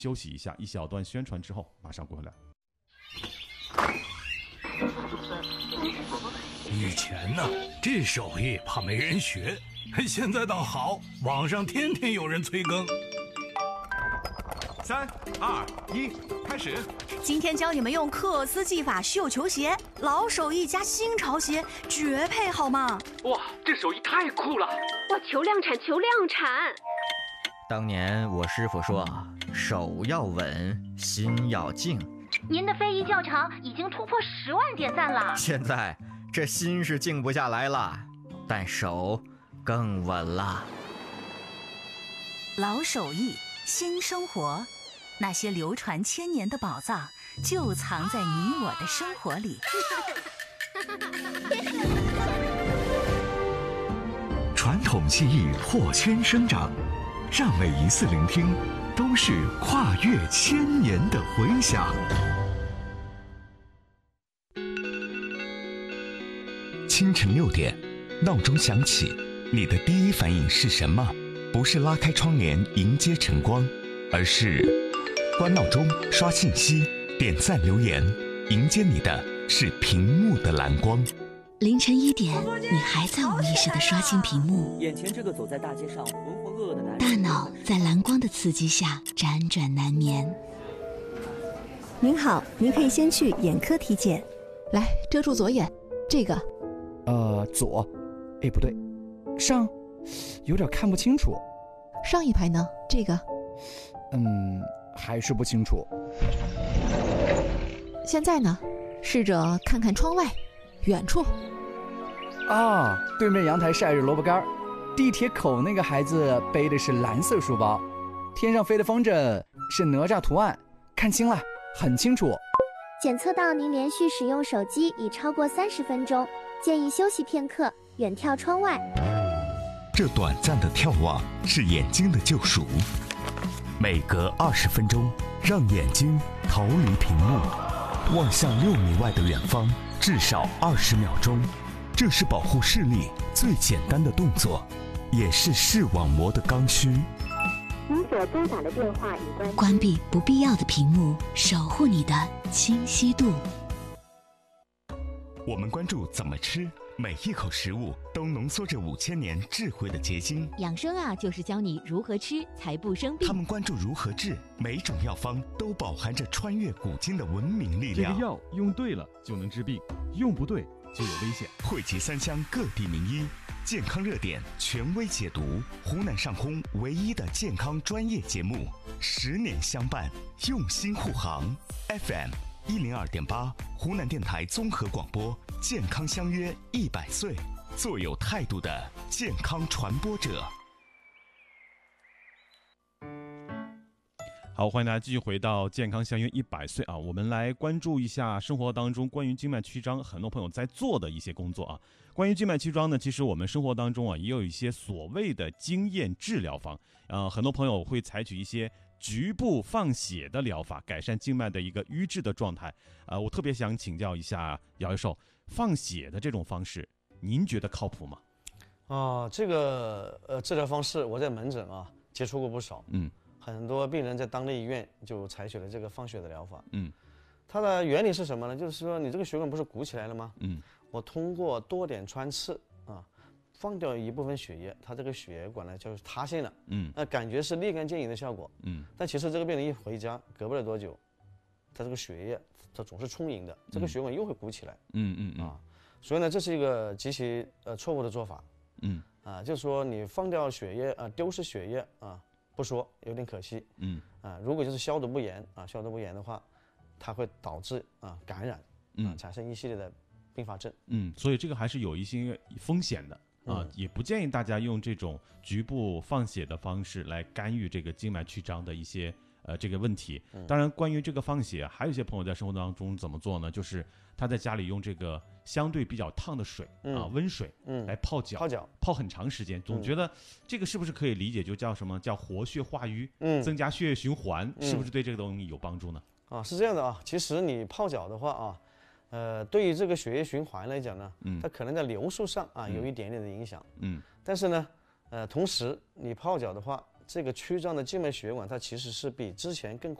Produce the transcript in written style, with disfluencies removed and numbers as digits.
休息一下，一小段宣传之后马上回来。 以前呢，这手艺怕没人学，现在倒好，网上天天有人催更。 3、2、1，开始！ 今天教你们用克斯技法绣球鞋，老手艺加新潮鞋，绝配好吗？ 哇，这手艺太酷了！ 哇，求量产，求量产！ 当年我师傅说，手要稳，心要静。 您的非遗教程已经突破10万点赞了。 现在这心是静不下来了，但手更稳了。 老手艺，新生活，那些流传千年的宝藏，就藏在你我的生活里。 传统技艺破圈生长，让每一次聆听都是跨越千年的回响。清晨6点，闹钟响起，你的第一反应是什么？不是拉开窗帘迎接晨光，而是关闹钟、刷信息、点赞留言，迎接你的是屏幕的蓝光。 凌晨1点，你还在无意识地刷新屏幕， 眼前这个走在大街上浑浑噩噩的男人， 大脑在蓝光的刺激下辗转难眠。 您好，您可以先去眼科体检。 来，遮住左眼，这个。 左，哎，不对，上，有点看不清楚。 上一排呢？这个。 还是不清楚。 现在呢？试着看看窗外，远处。 啊，对面阳台晒着萝卜干，地铁口那个孩子背的是蓝色书包，天上飞的风筝是哪吒图案，看清了，很清楚。 检测到您连续使用手机已超过30分钟，建议休息片刻，远眺窗外。 这短暂的眺望是眼睛的救赎，每隔20分钟，让眼睛逃离屏幕，望向6米外的远方，至少20秒钟。这是保护视力最简单的动作，也是视网膜的刚需。 您所拨打的电话已关闭不必要的屏幕，守护你的清晰度。 我们关注怎么吃，每一口食物都浓缩着5000年智慧的结晶。 养生啊，就是教你如何吃才不生病。 他们关注如何治，每种药方都饱含着穿越古今的文明力量。 这个药用对了就能治病，用不对就有危险。 汇集3乡各地名医，健康热点权威解读，湖南上空唯一的健康专业节目，10年相伴，用心护航。FM102.8，湖南电台综合广播，健康相约100岁，做有态度的健康传播者。 好，欢迎大家继续回到健康相约100岁啊！我们来关注一下生活当中关于静脉曲张，很多朋友在做的一些工作啊。关于静脉曲张呢，其实我们生活当中啊也有一些所谓的经验治疗方，很多朋友会采取一些局部放血的疗法，改善静脉的一个瘀滞的状态。我特别想请教一下姚教授，放血的这种方式，您觉得靠谱吗？ 这个治疗方式我在门诊啊接触过不少，很多病人在当地医院就采取了这个放血的疗法。它的原理是什么呢？就是说你这个血管不是鼓起来了吗？我通过多点穿刺啊，放掉一部分血液，它这个血管呢就是塌陷了。那感觉是立竿见影的效果。但其实这个病人一回家，隔不了多久，他这个血液它总是充盈的，这个血管又会鼓起来。所以呢，这是一个极其错误的做法。就是说你放掉血液丢失血液不说有点可惜。如果就是消毒不严的话，它会导致感染，产生一系列的并发症。 所以这个还是有一些风险的也不建议大家用这种局部放血的方式来干预这个静脉曲张的一些这个问题。当然，关于这个放血，还有一些朋友在生活当中怎么做呢？就是他在家里用这个相对比较烫的水温水来泡脚，泡很长时间，总觉得这个是不是可以理解就叫什么叫活血化瘀，增加血液循环，是不是对这个东西有帮助呢？ 是这样的其实你泡脚的话对于这个血液循环来讲呢，它可能在流速上有一点点的影响。但是呢，同时你泡脚的话， 这个曲张的静脉血管它其实是比之前更